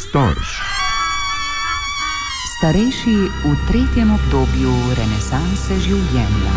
Storž. Starejši v tretjem obdobju renesanse življenja.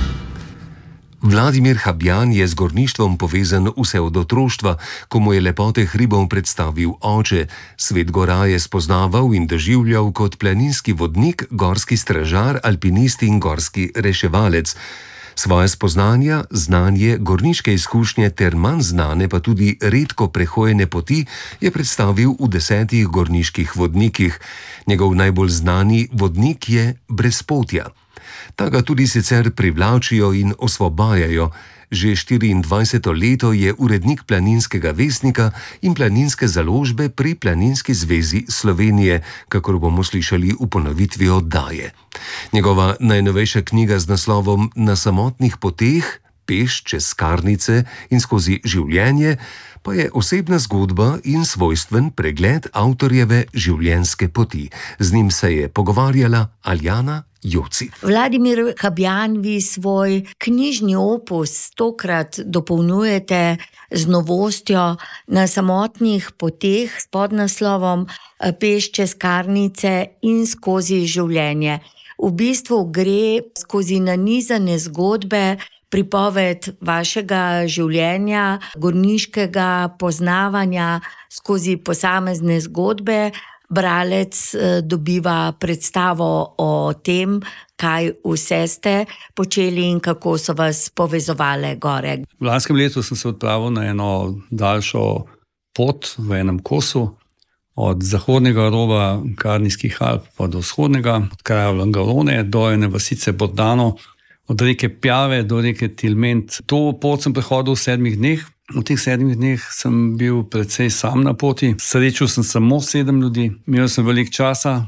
Vladimir Habjan je z gorništvom povezan vse od otroštva, ko mu je lepote hribov predstavil oče. Svet gora je spoznaval in doživljal kot planinski vodnik, gorski stražar, alpinist in gorski reševalec. Svoje spoznanja, znanje, gorniške izkušnje ter manj znane, pa tudi redko prehojene poti je predstavil v 10 gorniških vodnikih. Njegov najbolj znani vodnik je Brezpotja. Ta ga tudi sicer privlačijo in osvobajajo. Že 24. leto je urednik Planinskega vestnika in Planinske založbe pri Planinski zvezi Slovenije, kakor bomo slišali v ponovitvi oddaje. Njegova najnovejša knjiga z naslovom Na samotnih poteh, peš čez skarnice in skozi življenje, pa je osebna zgodba in svojstven pregled avtorjeve življenjske poti. Z njim se je pogovarjala Aljana Joci. Vladimir Habjan, vi svoj knjižni opus tokrat dopolnjujete z novostjo Na samotnih poteh s podnaslovom Peš čez skarnice in skozi življenje. V bistvu gre skozi nanizane zgodbe, pripoved vašega življenja, gorniškega poznavanja skozi posamezne zgodbe. Bralec dobiva predstavo o tem, kaj vse ste počeli in kako so vas povezovale gore. V lanskem letu sem se odpravil na eno daljšo pot v enem kosu, od zahodnega roba Karnijskih Alp pa do vzhodnega, od kraja Langarone do ene vasice Bordano, od reke Pjave do reke Tilment. To pot sem prehodil v 7 dneh. V teh 7 dneh sem bil precej sam na poti. Srečal sem samo 7 ljudi. Imel sem veliko časa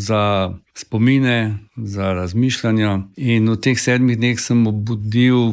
za spomine, za razmišljanja in v teh 7 dneh sem obudil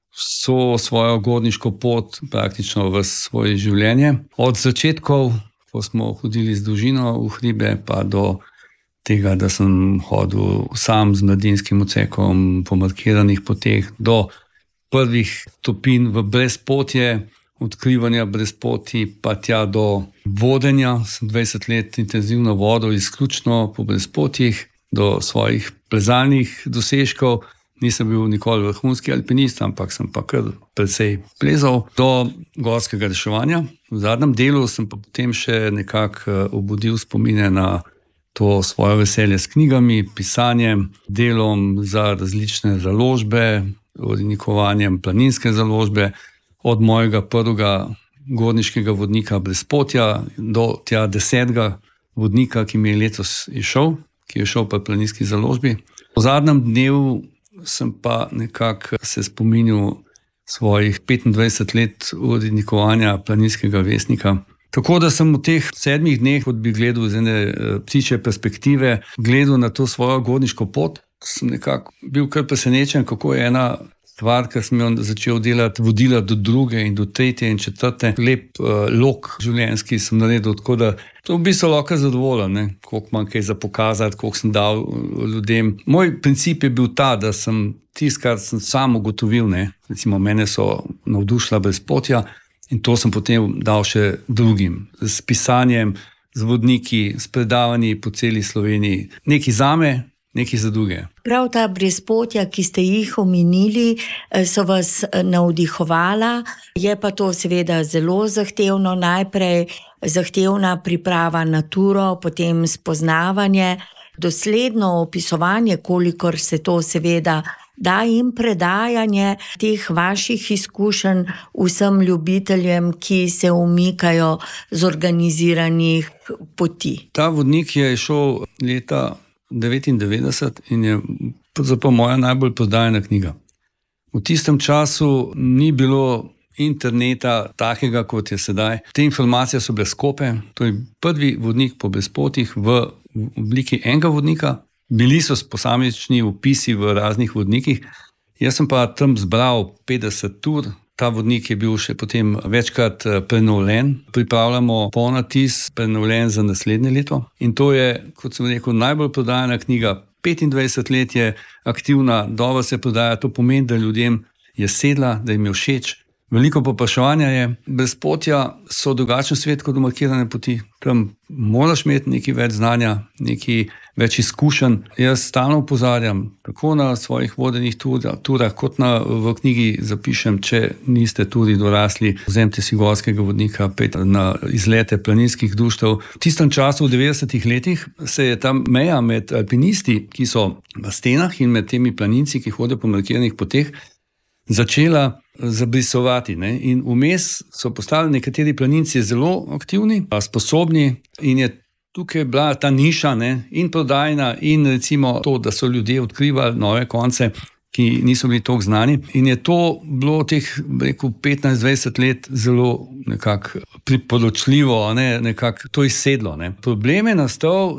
vso svojo gorniško pot praktično v svoje življenje. Od začetkov, ko smo hodili z družino v hribe, pa do tega, da sem hodil sam z mladinskim odsekom po markiranih poteh, do prvih stopinj v brezpotje, odkrivanja brezpoti, pa tja do vodenja. Sem 20 let intenzivno vodil izključno po brezpotjih, do svojih plezalnih dosežkov. Nisem bil nikoli vrhunski alpinist, ampak sem pa kar precej plezal. Do gorskega reševanja. V zadnjem delu sem pa potem še nekako obudil spomine na to svoje veselje s knjigami, pisanjem, delom za različne založbe, urednikovanjem Planinske založbe, od mojega prvega gorniškega vodnika Brezpotja do tja 10. vodnika, ki mi je letos izšel, ki je šel pa Planinski založbi. V zadnjem dnevu sem pa nekako se spominjal svojih 25 let urednikovanja Planinskega vestnika. Tako da sem v teh 7 dneh, kot bi gledal iz ene ptičje perspektive, gledal na to svojo gorniško pot. Sem nekako bil kar presenečen, kako je ena stvar, ki sem jo začel delati, vodila do 2. in do 3. in 4. Lep lok življenjski sem naredil, tako da to v bistvu lahko zadovoljen, koliko imam kaj za pokazati, koliko sem dal ljudem. Moj princip je bil ta, da sem tisto, kar sem sam ugotovil, recimo mene so navdušila Brezpotja in to sem potem dal še drugim, s pisanjem, z vodniki, s predavanji po celi Sloveniji. Nekaj zame, nekaj za druge. Prav ta brezpotja, ki ste jih omenili, so vas navdihovala. Je pa to seveda zelo zahtevno. Najprej zahtevna priprava na turo, potem spoznavanje, dosledno opisovanje, kolikor se to seveda da, in predajanje teh vaših izkušenj vsem ljubiteljem, ki se umikajo z organiziranih poti. Ta vodnik je šel leta 1999 in je pravzaprav moja najbolj prodajana knjiga. V tistem času ni bilo interneta takega, kot je sedaj. Te informacije so bile skope. To je prvi vodnik po brezpotjih v obliki enega vodnika. Bili so posamični opisi v raznih vodnikih. Jaz sem pa tam zbral 50 tur. Ta vodnik je bil še potem večkrat prenovljen. Pripravljamo ponatis, prenovljen za naslednje leto. In to je, kot sem rekel, najbolj prodajana knjiga. 25 let je aktivna, dobro se prodaja. To pomeni, da ljudem je sedla, da jim je všeč. Veliko popraševanja je, brezpotja so drugačen svet kot markirane poti. Tam moraš imeti nekaj več znanja, nekaj več izkušenj. Jaz stalno opozarjam, tako na svojih vodenih turah, kot v knjigi zapišem, če niste tudi dorasli, vzemite si gorskega vodnika, pejte na izlete planinskih društev. V tistem času, v 90-ih letih, se je ta meja med alpinisti, ki so v stenah, in med temi planinci, ki hodijo po markiranih poteh, začela zabrisovati. In vmes so postali nekateri planinci zelo aktivni, sposobni, in je tukaj bila ta niša, in prodajna, in recimo to, da so ljudje odkrivali nove konce, ki niso bili toliko znani. In je to bilo teh, rekel, 15-20 let zelo nekako priporočljivo, nekako to izsedlo. Problem je nastal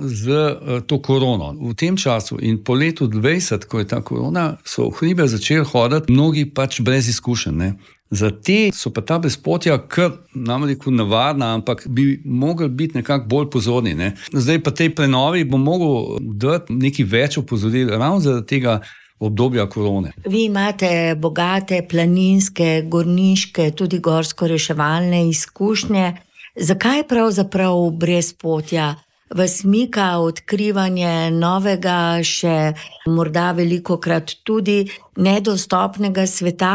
z to korono. V tem času in po letu 20, ko je ta korona, so v hribe začeli hoditi mnogi pač brez izkušenj. Za te so pa ta brezpotja kar, namreč, nevarna, ampak bi mogli biti nekako bolj pozorni. Zdaj pa tej prenovi bo mogel dati nekaj več opozoril ravno zaradi tega obdobja korone. Vi imate bogate planinske, gorniške, tudi gorsko-reševalne izkušnje. Zakaj pravzaprav brezpotja vas mika odkrivanje novega, še morda velikokrat tudi nedostopnega sveta,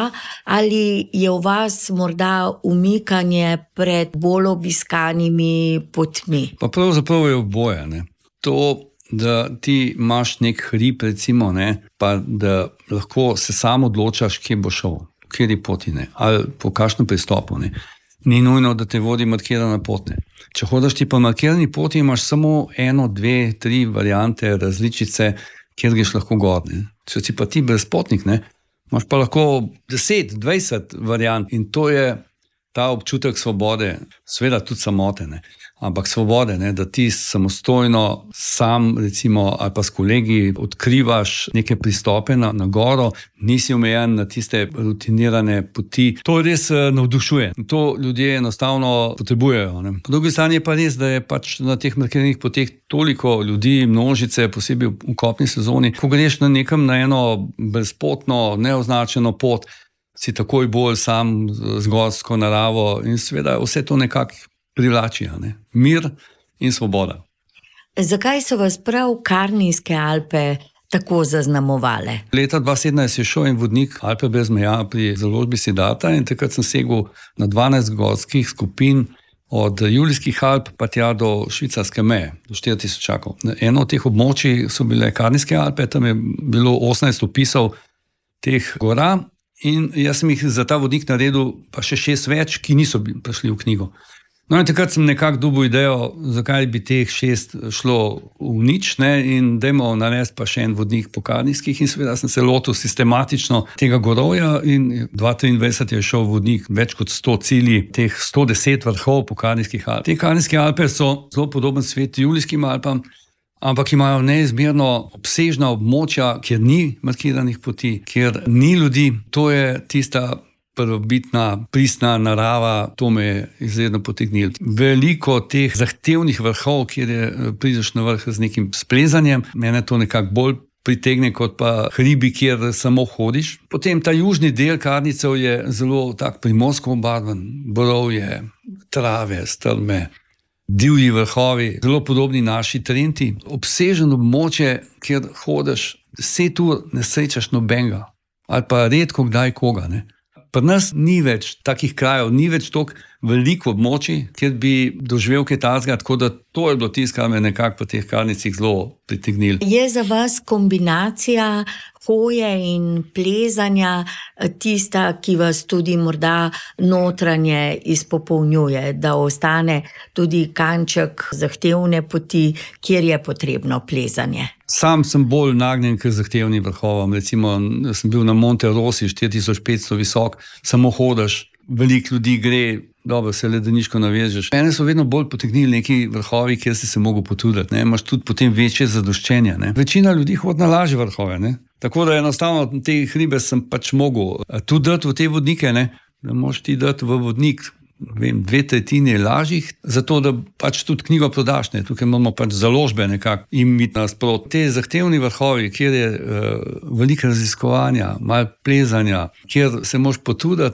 ali je v vas morda umikanje pred bolj obiskanimi potmi? Pa pravzaprav je oboje. To, da ti imaš nek hrib, recimo, pa da lahko se sam odločaš, kje bo šel, kje poti, ali po kakšnem pristopu. Ni nujno, da te vodi markirana pot. Če hodiš ti po markirani poti, imaš samo 1, 2, 3 variante, različice, kjer greš lahko gor. Če si pa ti brezpotnik, imaš pa lahko 10, 20 variant, in to je ta občutek svobode, seveda tudi samote, ampak svobode, da ti samostojno sam, recimo, ali pa s kolegi odkrivaš neke pristope na goro, nisi omejen na tiste rutinirane poti. To res navdušuje. To ljudje enostavno potrebujejo. Po drugi strani je pa res, da je pač na teh markiranih poteh toliko ljudi, množice, posebej v kopni sezoni. Ko greš na eno brezpotno, neoznačeno pot, si takoj bolj sam z gorsko naravo, in seveda vse to nekako privlači. Mir in svoboda. Zakaj so vas prav Karnijske Alpe tako zaznamovale? Leta 2017 je šel en vodnik Alpe brez meja pri založbi Siddharta, in takrat sem segel na 12 gorskih skupin od Julijskih Alp pa tja do švicarske meje, do 4000. Eno od teh območij so bile Karnijske Alpe, tam je bilo 18 opisov teh gora, in jaz sem jih za ta vodnik naredil pa še 6 več, ki niso prišli v knjigo. No, in takrat sem nekako dobil idejo, zakaj bi teh 6 šlo v nič, in dajmo narediti pa še en vodnik po Karnijskih, in seveda sem se lotil sistematično tega gorovja, in 2023 je šel vodnik več kot 100 cilji, teh 110 vrhov po Karnijskih Alpah. Te Karnijske Alpe so zelo podoben svet Julijskim Alpam, ampak imajo neizmerno obsežna območja, kjer ni markiranih poti, kjer ni ljudi. To je tista prvobitna, pristna narava, to me je izredno potegnilo. Veliko teh zahtevnih vrhov, kjer prideš na vrh z nekim splezanjem, mene to nekako bolj pritegne kot pa hribi, kjer samo hodiš. Potem ta južni del Karnicev je zelo tak primorsko obarvan, borovje, trave, strme, divji vrhovi, zelo podobni naši Trenti. Obseženo območje, kjer hodiš 10 ur, ne srečaš nobenega, ali pa redko kdaj koga. Pri nas ni več takih krajev, ni več toliko veliko območij, kjer bi doživel kaj takega, tako da to je bilo tisto, kar me nekako po teh Karnicah zelo pritegnilo. Je za vas kombinacija hoje in plezanja tista, ki vas tudi morda notranje izpopolnjuje, da ostane tudi kanček zahtevne poti, kjer je potrebno plezanje? Sam sem bolj nagnjen k zahtevnim vrhovom. Recimo, sem bil na Monte Rossi, 4500 visok, samo hodaš, veliko ljudi gre, dobro se ledeniško navežeš. Mene so vedno bolj potegnili neki vrhovi, kjer si se mogel potruditi. Imaš tudi potem večje zadoščenje. Večina ljudi hodi na lažje vrhove. Tako da enostavno te hribe sem pač mogel tudi dati v te vodnike. Ne moš ti dati v vodnik 2/3 lažjih, zato da pač tudi knjigo prodaš. Tukaj imamo pač založbe nekako in mit nasprot. Te zahtevni vrhovi, kjer je veliko raziskovanja, malo plezanja, kjer se moš potruditi,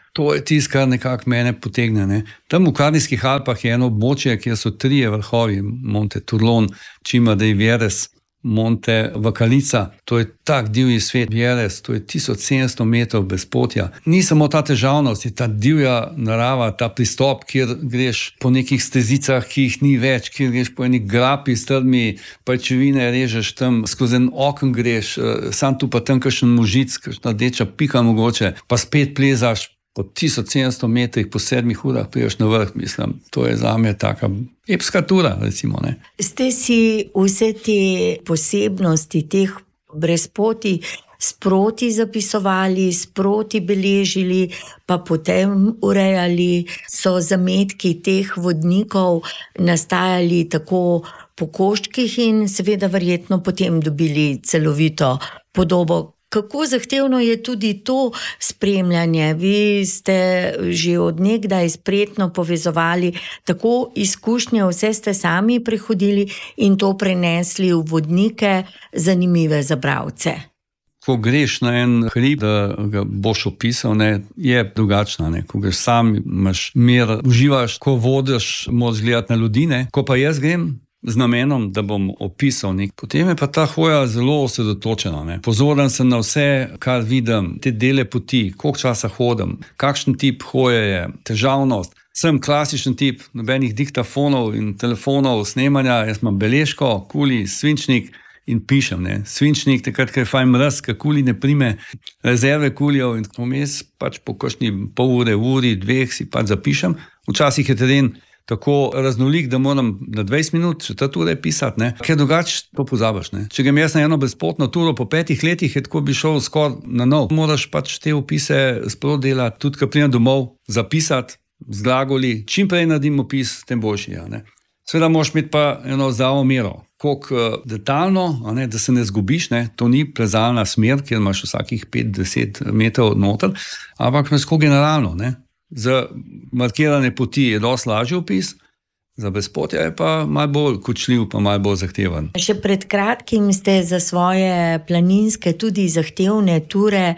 To je tisto, kar nekako mene potegne. Ne. Tam v Karnijskih Alpah je eno območje, kjer so 3 vrhovi, Monte Turlon, Cima dei Vieres, Monte Vakalica. To je tak divji svet, Vieres, to je 1700 metrov brezpotja. Ni samo ta težavnost, je ta divja narava, ta pristop, kjer greš po nekih stezicah, ki jih ni več, kjer greš po enih grapi, strmi, pajčevine režeš tam, skozi en okn greš, sam tu pa tam kakšen možic, kakšna rdeča pika mogoče, pa spet plezaš po 1700 metrih, po 7 urah priješ na vrh, mislim. To je zame taka epska tura, recimo. Ne. Ste si vse te posebnosti teh brezpotij sproti zapisovali, sproti beležili, pa potem urejali, so zametki teh vodnikov nastajali tako po koščkih in seveda verjetno potem dobili celovito podobo. Kako zahtevno je tudi to spremljanje? Vi ste že od nekdaj spretno povezovali tako izkušnje, vse ste sami prehodili in to prenesli v vodnike, zanimive za bralce. Ko greš na en hrib, da ga boš opisal, ne, je drugačna. Ne. Ko greš sam, imaš mir, uživaš, ko vodiš, moraš gledati na ljudi. Ne. Ko pa jaz grem z namenom, da bom opisal nek. Potem je pa ta hoja zelo osredotočena. Ne. Pozoren sem na vse, kar vidim, te dele poti, koliko časa hodim, kakšen tip hoje je, težavnost. Sem klasičen tip, nobenih diktafonov in telefonov, snemanja, jaz imam beležko, kuli, svinčnik in pišem. Ne. Svinčnik, takrat, ker je fajn mraz, ker kuli ne prime, rezerve kulijo in vmes pač po kakšni pol ure, uri, 2 si pač zapišem. Včasih je teren tako raznolik, da moram na 20 minut, 4 ure pisati, ne? Ker drugače to pozabiš. Ne? Če grem jaz na eno brezpotno turo po 5 letih, je tako bi šel skoraj na nov. Moraš pač te opise sprot delati, tudi ko pridem domov, zapisati z glagoli. Čim prej naredim opis, tem boljši. Ja, ne? Seveda moraš imeti pa eno zdravo mero. Koliko detaljno, ne, da se ne zgubiš, ne? To ni plezalna smer, kjer imaš vsakih 5-10 metrov noter, ampak tako generalno, ne? Za markirane poti je dosti lažji opis, za brezpotja je pa malo bolj kočljiv, pa malo bolj zahteven. Še pred kratkim ste za svoje planinske, tudi zahtevne ture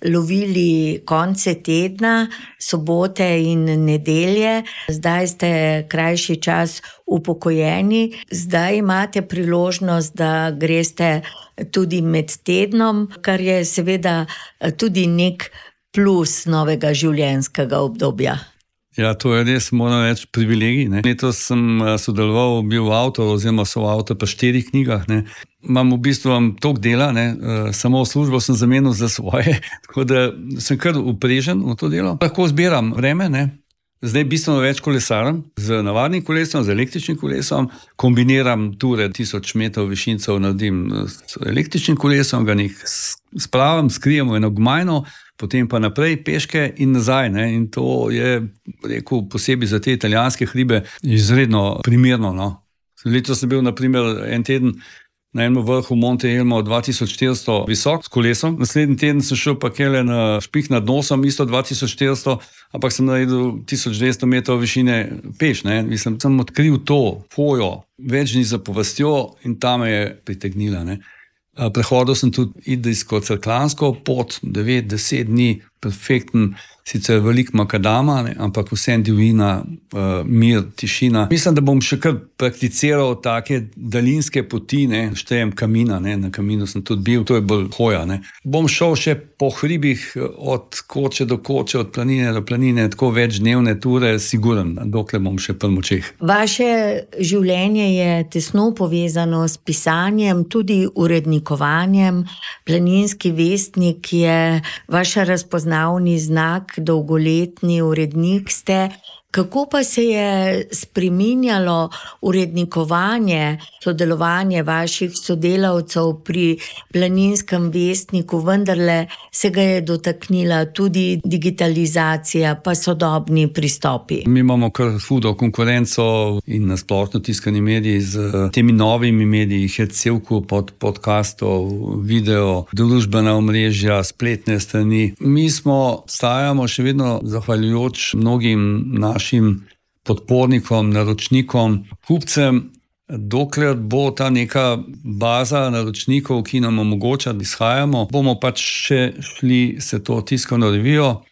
lovili konce tedna, sobote in nedelje. Zdaj ste krajši čas upokojeni. Zdaj imate priložnost, da greste tudi med tednom, kar je seveda tudi nek plus novega življenjskega obdobja. Ja, to je res, moram reči, privilegij. Ne. Letos sem sodeloval, bil avtor oziroma soavtor pa 4 knjigah. Ne. Imam v bistvu toliko dela, ne. Samo službo sem zamenil za svoje, tako da sem kar uprežen v to delo. Lahko zbiram vreme, ne. Zdaj bistveno več kolesarim, z navadnim kolesom, z električnim kolesom, kombiniram ture 1000 metrov višincev, naredim s električnim kolesom, ga spravim, skrijem v eno gmajno, potem pa naprej peške in nazaj. Ne? In to je, rekel, posebej za te italijanske hribe izredno primerno. No? Letos sem bil, na primer, en teden na enem vrhu Monte Elmo 2400 visok s kolesom. Naslednji teden sem šel pa kele na špih nad nosom, isto 2400, ampak sem naredil 1200 metrov višine peš. Ne? Mislim, sem odkril to hojo, več dni zapovestjo in ta me je pritegnila. Ne? Prehodil sem tudi idrijsko-cerklansko pot, 9-10 dni, perfekten, sicer velik makadama, ne, ampak vsem divjina, mir, tišina. Mislim, da bom še kar prakticiral take daljinske poti, ne, štejem Kamina, ne, na Kaminu sem tudi bil, to je bolj hoja. Ne. Bom šel še po hribih od koče do koče, od planine do planine, tako večdnevne ture, siguren, dokler bom še pri močeh. Vaše življenje je tesno povezano s pisanjem, tudi urednikovanjem. Planinski vestnik je vaš razpoznavni znak, dolgoletni urednik ste. Kako pa se je spreminjalo urednikovanje, sodelovanje vaših sodelavcev pri Planinskem vestniku, vendarle se ga je dotaknila tudi digitalizacija, pa sodobni pristopi? Mi imamo kar hudo konkurenco in nasplošno tiskani mediji z temi novimi mediji, je cel kup od podcastov, video, družbena omrežja, spletne strani. Mi stajamo še vedno zahvaljujoč mnogim našim podpornikom, naročnikom, kupcem, dokler bo ta neka baza naročnikov, ki nam omogoča, da izhajamo, bomo pač še šli se to tiskano revijo.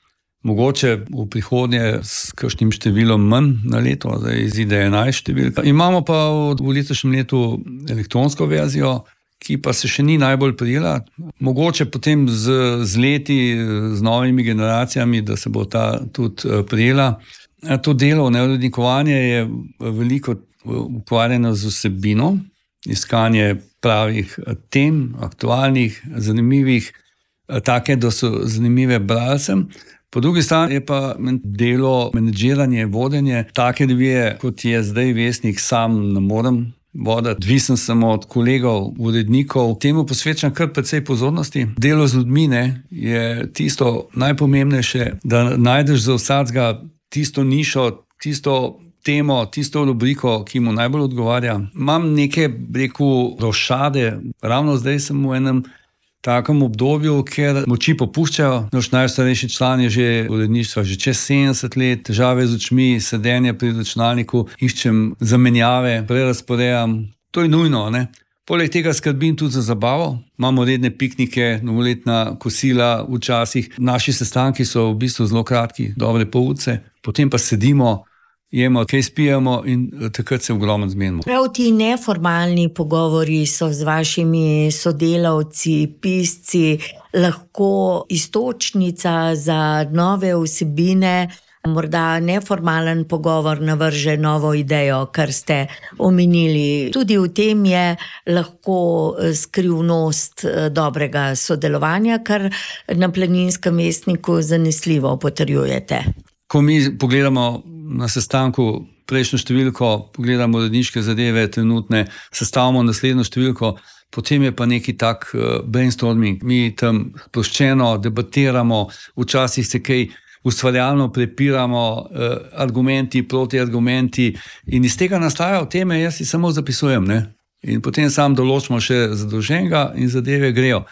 Mogoče v prihodnje s kakšnim številom manj na leto, zdaj izide 11 številka. Imamo pa v letošnjem letu elektronsko verzijo, ki pa se še ni najbolj prijela. Mogoče potem z leti, z novimi generacijami, da se bo ta tudi prijela. To delo, urednikovanje je veliko ukvarjeno z vsebino, iskanje pravih tem, aktualnih, zanimivih, take, da so zanimive bralcem. Po drugi strani je pa delo, menedžiranje, vodenje, take dvije, kot je zdaj Vestnik, sam ne morem voditi. Odvisen sem od kolegov, urednikov, temu posvečam kar precej pozornosti. Delo z ljudmi je tisto najpomembnejše, da najdeš za vsakega tisto nišo, tisto temo, tisto rubriko, ki mu najbolj odgovarja. Imam neke, rošade, ravno zdaj sem v enem takem obdobju, ker moči popuščajo. Naš najstarejši član je že uredništva že čez 70 let, težave z očmi, sedenje pri računalniku, iščem zamenjave, prerazporejam. To je nujno, Poleg tega skrbim tudi za zabavo. Imamo redne piknike, novoletna kosila včasih. Naši sestanki so v bistvu zelo kratki, dobre pol ure, potem pa sedimo, jemo, kaj spijemo in takrat se ogromno zmenimo. Prav ti neformalni pogovori so z vašimi sodelavci, pisci, lahko iztočnica za nove vsebine, morda neformalen pogovor navrže novo idejo, kar ste omenili. Tudi v tem je lahko skrivnost dobrega sodelovanja, kar na Planinskem vestniku zanesljivo potrjujete. Ko mi pogledamo na sestanku prejšnjo številko, pogledamo uredniške zadeve, trenutne, sestavimo naslednjo številko, potem je pa neki tak brainstorming. Mi tam sproščeno debatiramo, včasih se kaj ustvarjalno prepiramo, argumenti, protiargumenti in iz tega nastajajo teme, jaz si samo zapisujem. In potem sam določimo še zadolženega in zadeve grejo.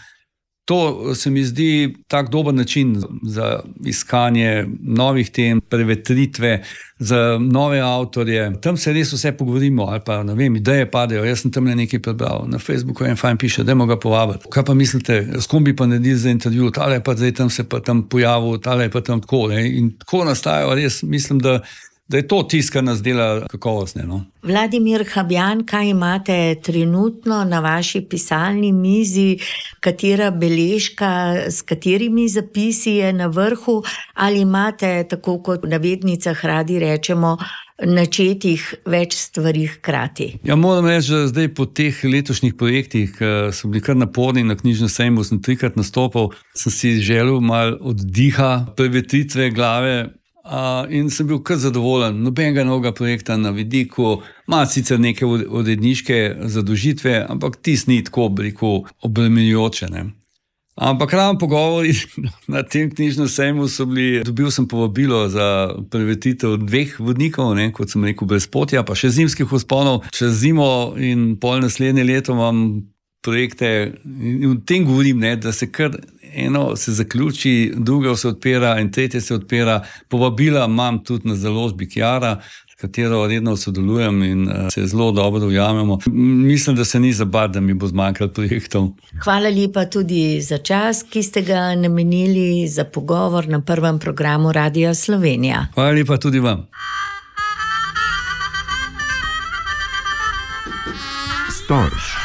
To se mi zdi tak dober način za iskanje novih tem, prevetritve, za nove avtorje. Tam se res vse pogovorimo, ali pa, ideje padejo. Jaz sem tam nekaj prebral. Na Facebooku en fajn piše, dajmo ga povabiti. Kaj pa mislite, s kom bi pa naredili za intervju? Tale pa zdaj tam se pa tam pojavil, tale pa tam tako. In tako nastajajo, res mislim, da je to tisto, kar nas dela kakovostne. Vladimir Habjan, kaj imate trenutno na vaši pisalni mizi, katera beležka, s katerimi zapisi je na vrhu, ali imate, tako kot v navednicah radi rečemo, načetih več stvari hkrati? Ja, moram reči, da zdaj po teh letošnjih projektih, ki so bili kar naporni, na knjižnem sejmu sem 3-krat nastopil, sem si želel malo oddiha, prevetritve glave, in sem bil kar zadovoljen. Nobenega novega projekta na vidiku, ima sicer neke uredniške zadolžitve, ampak tisto ni tako obremenjujoče. Ampak ravno pogovori na tem knjižnem sejmu so bili, dobil sem povabilo za prevetritev 2 vodnikov, kot sem rekel, Brezpotja, pa še Zimskih vzponov. Čez zimo in pol naslednje leto imam projekte in o tem govorim, da se kar eno se zaključi, druga se odpira in tretje se odpira. Povabila imam tudi na založbi Kiara, s katero redno sodelujem in se zelo dobro ujamemo. Mislim, da se ni za bati, da mi bo zmanjkalo projektov. Hvala lepa tudi za čas, ki ste ga namenili za pogovor na prvem programu Radia Slovenija. Hvala lepa tudi vam. Storž.